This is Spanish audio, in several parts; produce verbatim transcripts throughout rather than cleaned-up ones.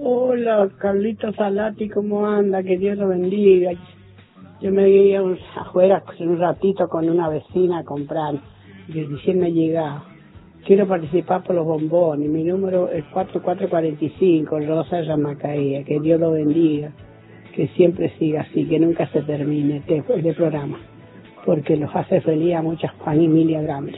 Hola, Carlito Salati, ¿cómo anda? Que Dios lo bendiga. Yo me iba afuera un ratito con una vecina a comprar y recién me llegaba. Quiero participar por los bombones. Mi número es cuatro cuatro cuatro cinco, Rosa Ramacaía. Que Dios lo bendiga. Que siempre siga así, que nunca se termine este, este programa. Porque los hace feliz a muchas familias grandes.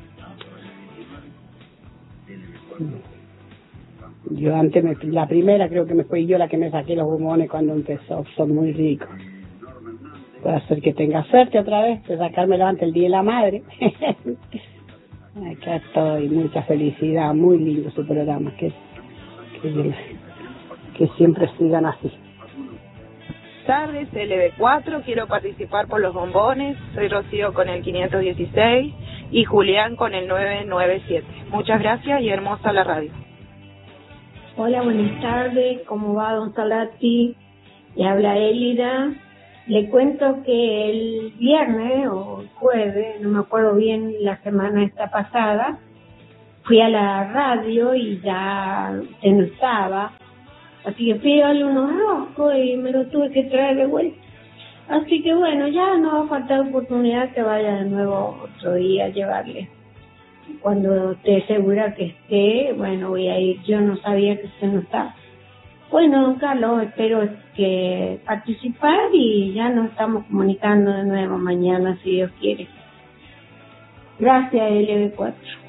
Yo antes, me, la primera creo que me fui yo la que me saqué los bombones cuando empezó. Son muy ricos. Puede ser que tenga suerte otra vez de sacármelo antes el Día de la Madre. Acá estoy, mucha felicidad, muy lindo su programa, que, que, que siempre sigan así. Tardes, L B cuatro, quiero participar por los bombones, soy Rocío con el quinientos dieciséis y Julián con el nueve nueve siete. Muchas gracias y hermosa la radio. Hola, buenas tardes, ¿cómo va don Salati? Le habla Élida. Le cuento que el viernes o el jueves, no me acuerdo bien, la semana esta pasada, fui a la radio y ya se no estaba. Así que fui a darle unos roscos y me lo tuve que traer de vuelta. Así que bueno, ya no va a faltar oportunidad que vaya de nuevo otro día a llevarle. Cuando esté segura que esté, bueno, voy a ir. Yo no sabía que usted no estaba. Bueno, don Carlos, espero que participar y ya nos estamos comunicando de nuevo mañana, si Dios quiere. Gracias, L B cuatro.